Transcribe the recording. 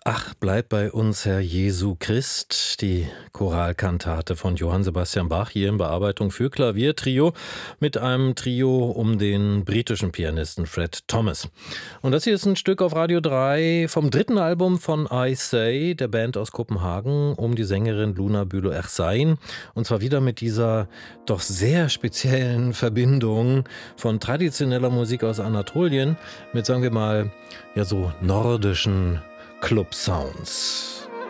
Ach, bleib bei uns, Herr Jesu Christ, die Choralkantate von Johann Sebastian Bach, hier in Bearbeitung für Klaviertrio mit einem Trio um den britischen Pianisten Fred Thomas. Und das hier ist ein Stück auf Radio 3 vom dritten Album von I Say, der Band aus Kopenhagen, um die Sängerin Luna Bülow-Ersain. Und zwar wieder mit dieser doch sehr speziellen Verbindung von traditioneller Musik aus Anatolien mit, sagen wir mal, ja so nordischen Club Sounds.